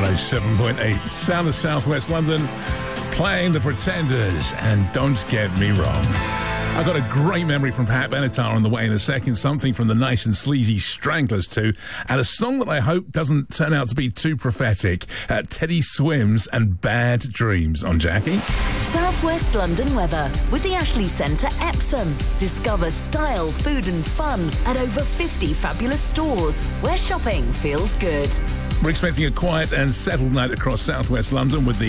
107.8 Sound of Southwest London, playing The Pretenders, and don't get me wrong, I got a great memory from Pat Benatar on the way in a second, something from the Nice and Sleazy Stranglers too, and a song that I hope doesn't turn out to be too prophetic, Teddy Swims and Bad Dreams on Jackie. Southwest London weather with the Ashley Centre Epsom. Discover style, food and fun at over 50 fabulous stores where shopping feels good. We're expecting a quiet and settled night across Southwest London with the